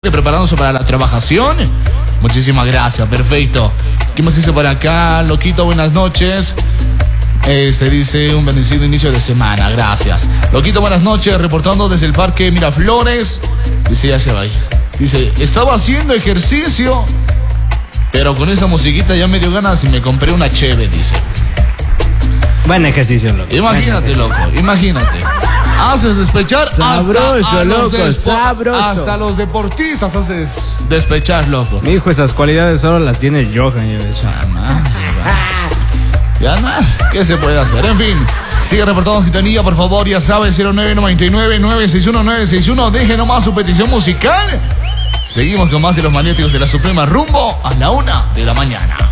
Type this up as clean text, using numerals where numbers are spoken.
Preparándose para la trabajación. Muchísimas gracias, perfecto. ¿Qué más dice por acá? Loquito, buenas noches. Dice un bendecido inicio de semana, gracias. Loquito, buenas noches, reportando desde el Parque Miraflores. Dice, ya se va ahí. Dice, estaba haciendo ejercicio, pero con esa musiquita ya me dio ganas y me compré una cheve, dice. Buen ejercicio, loco. Imagínate, loco, imagínate. Haces despechar sabroso, loco, sabroso. Hasta los deportistas haces despechar, loco. Mi hijo, esas cualidades solo las tiene Johan. Ya nada, ¿qué se puede hacer? En fin, sigue reportando sintonía, por favor, ya sabes, 0999-961-961. Deje nomás su petición musical. Seguimos con más de los Maniáticos de la Suprema rumbo a la 1 de la mañana.